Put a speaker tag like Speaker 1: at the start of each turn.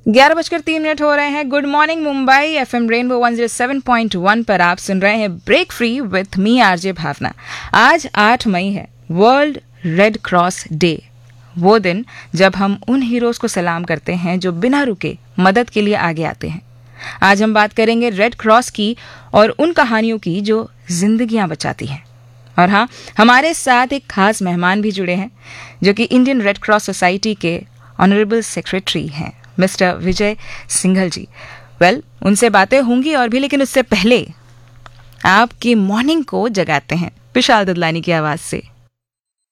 Speaker 1: 11:03 हो रहे हैं। Good morning Mumbai, FM rainbow 107.1 पर आप सुन रहे हैं break free with me RJ भावना। आज 8 मई है, वर्ल्ड रेड क्रॉस डे। वो दिन जब हम उन हीरोज को सलाम करते हैं जो बिना रुके मदद के लिए आगे आते हैं। आज हम बात करेंगे रेड क्रॉस की और उन कहानियों की जो जिंदगियां बचाती हैं। और हाँ, हमारे साथ एक खास मेहमान भी जुड़े हैं जो कि इंडियन रेड क्रॉस सोसाइटी के ऑनरेबल सेक्रेटरी हैं, मिस्टर विजय सिंघल जी। उनसे बातें होंगी और भी, लेकिन उससे पहले आपकी मॉर्निंग को जगाते हैं विशाल ददलानी की आवाज से।